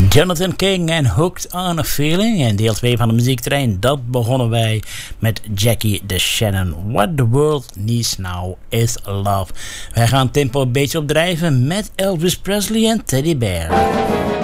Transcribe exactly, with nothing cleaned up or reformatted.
Jonathan King en Hooked on a Feeling. En deel twee van de muziektrein, dat begonnen wij met Jackie de Shannon. What the world needs now is love. Wij gaan tempo een beetje opdrijven met Elvis Presley en Teddy Bear.